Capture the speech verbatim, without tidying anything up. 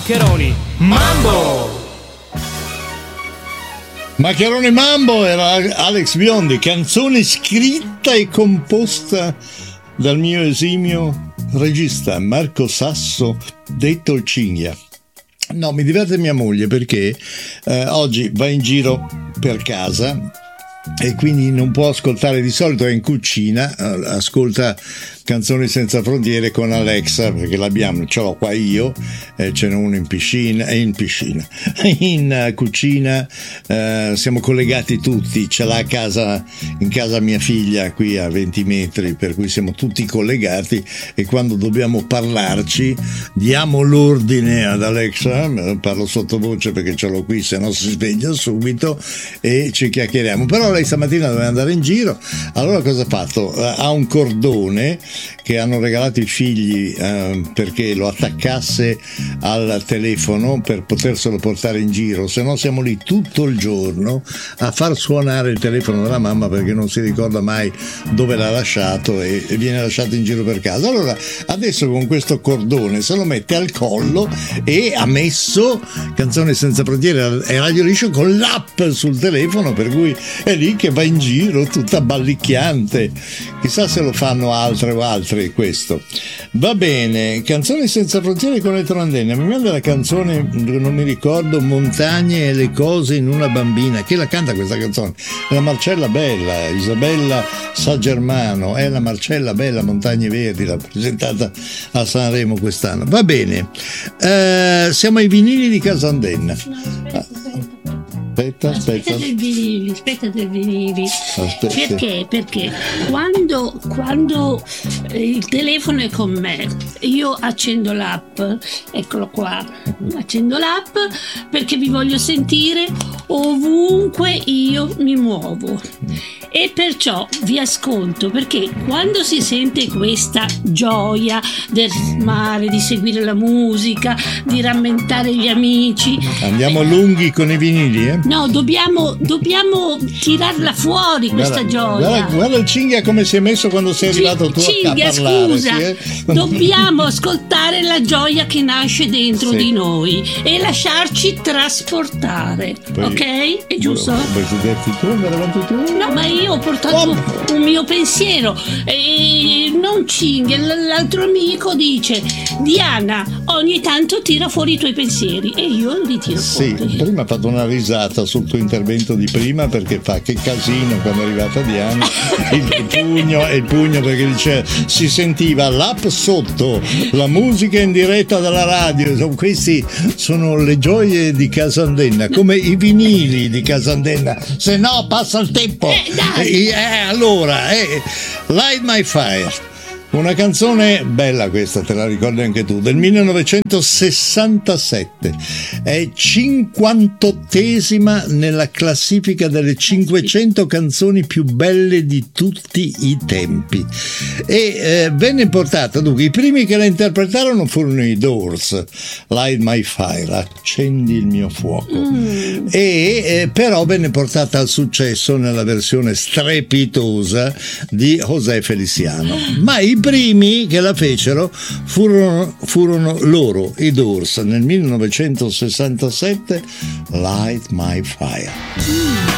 Maccheroni Mambo! Maccheroni Mambo era Alex Biondi, canzone scritta e composta dal mio esimio regista Marco Sasso, detto il Cinghia. No, mi diverte mia moglie perché eh, oggi va in giro per casa e quindi non può ascoltare, di solito è in cucina, ascolta Canzoni Senza Frontiere con Alexa, perché l'abbiamo, ce l'ho qua io, eh, ce n'è uno in piscina, in piscina, in uh, cucina, eh, siamo collegati tutti, ce l'ha a casa, in casa mia figlia qui a venti metri, per cui siamo tutti collegati e quando dobbiamo parlarci diamo l'ordine ad Alexa, parlo sottovoce perché ce l'ho qui, se no si sveglia subito e ci chiacchieriamo. Però lei stamattina doveva andare in giro, allora cosa ha fatto? Ha un cordone che hanno regalato i figli eh, perché lo attaccasse al telefono per poterselo portare in giro, se no siamo lì tutto il giorno a far suonare il telefono della mamma perché non si ricorda mai dove l'ha lasciato e, e viene lasciato in giro per casa. Allora adesso con questo cordone se lo mette al collo e ha messo Canzoni Senza Frontiere e Radio Liscio con l'app sul telefono, per cui è lì che va in giro tutta ballicchiante. Chissà se lo fanno altre o altri questo. Va bene, Canzoni Senza Frontiere con le Trandenna. Mi manda la canzone, non mi ricordo, Montagne e le cose in una bambina. Chi la canta questa canzone? La Marcella Bella, Isabella Saggermano, è la Marcella Bella, Montagne Verdi, l'ha presentata a Sanremo quest'anno. Va bene, eh, siamo ai vinili di Casandenna. Aspetta, aspetta. Aspetta del vinili, aspetta del vinili. Aspetta. Perché? Perché quando, quando il telefono è con me, io accendo l'app, eccolo qua, accendo l'app perché vi voglio sentire ovunque io mi muovo. E perciò vi ascolto, perché quando si sente questa gioia del mare, di seguire la musica, di rammentare gli amici. Andiamo lunghi con i vinili, eh? No, dobbiamo, dobbiamo tirarla fuori questa guarda, gioia. Guarda, guarda il Cinghia come si è messo quando sei arrivato tu Cinghia, a parlare. scusa, Sì, eh? dobbiamo ascoltare la gioia che nasce dentro sì. di noi e lasciarci trasportare. Poi, ok? È giusto? Vuoi sederti tu, andare avanti tu? No, ma io ho portato oh. un mio pensiero e non Cinghia, l'altro amico dice: Diana, ogni tanto tira fuori i tuoi pensieri, e io li tiro sì, fuori. prima ha fatto una risata sul tuo intervento di prima perché fa che casino quando è arrivata Diana, il pugno e il pugno perché dice si sentiva l'app sotto, la musica in diretta dalla radio. Questi sono le gioie di Casandenna, come i vinili di Casandenna, se no passa il tempo. Eh, dai. Eh, allora, eh, Light My Fire. Una canzone bella questa, te la ricordi anche tu, del millenovecentosessantasette. È cinquantottesima nella classifica delle cinquecento canzoni più belle di tutti i tempi. E eh, venne portata, dunque, i primi che la interpretarono furono i Doors, Light My Fire, accendi il mio fuoco. Mm. E eh, però venne portata al successo nella versione strepitosa di José Feliciano. Ma i primi che la fecero furono, furono loro, i Doors, nel millenovecentosessantasette, Light My Fire.